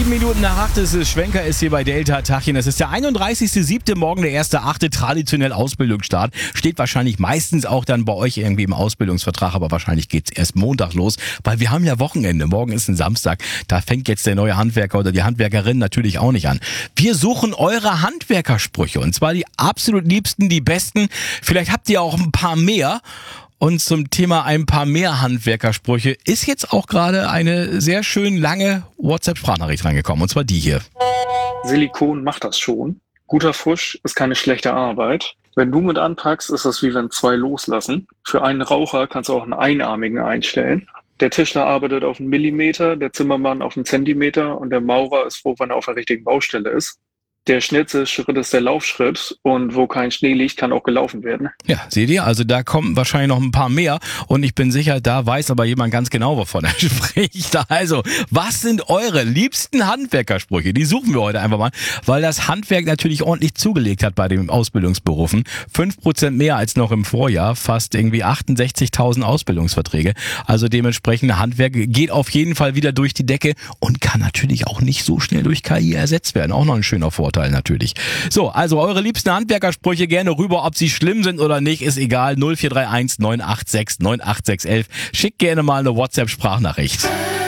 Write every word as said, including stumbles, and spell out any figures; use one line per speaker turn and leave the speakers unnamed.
Sieben Minuten nach acht ist es. Schwenker ist hier bei Delta Tachchen. Es ist der einunddreißigster siebte morgen, der erste achte traditionell Ausbildungsstart. Steht wahrscheinlich meistens auch dann bei euch irgendwie im Ausbildungsvertrag, aber wahrscheinlich geht's erst Montag los, weil wir haben ja Wochenende. Morgen ist ein Samstag. Da fängt jetzt der neue Handwerker oder die Handwerkerin natürlich auch nicht an. Wir suchen eure Handwerkersprüche und zwar die absolut liebsten, die besten. Vielleicht habt ihr auch ein paar mehr. Und zum Thema ein paar mehr Handwerkersprüche ist jetzt auch gerade eine sehr schön lange WhatsApp-Sprachnachricht reingekommen. Und zwar die hier.
Silikon macht das schon. Guter Fusch ist keine schlechte Arbeit. Wenn du mit anpackst, ist das wie wenn zwei loslassen. Für einen Raucher kannst du auch einen Einarmigen einstellen. Der Tischler arbeitet auf einen Millimeter, der Zimmermann auf einen Zentimeter und der Maurer ist froh, wenn er auf der richtigen Baustelle ist. Der schnellste Schritt ist der Laufschritt und wo kein Schnee liegt, kann auch gelaufen werden.
Ja, seht ihr, also da kommen wahrscheinlich noch ein paar mehr und ich bin sicher, da weiß aber jemand ganz genau, wovon er spricht. Also, was sind eure liebsten Handwerkersprüche? Die suchen wir heute einfach mal, weil das Handwerk natürlich ordentlich zugelegt hat bei den Ausbildungsberufen. fünf Prozent mehr als noch im Vorjahr, fast irgendwie achtundsechzigtausend Ausbildungsverträge. Also dementsprechend, Handwerk geht auf jeden Fall wieder durch die Decke und kann natürlich auch nicht so schnell durch K I ersetzt werden. Auch noch ein schöner Vorteil natürlich. So, also eure liebsten Handwerkersprüche gerne rüber, ob sie schlimm sind oder nicht, ist egal. null vier drei eins neun acht sechs neun acht sechs eins eins. Schickt gerne mal eine WhatsApp-Sprachnachricht.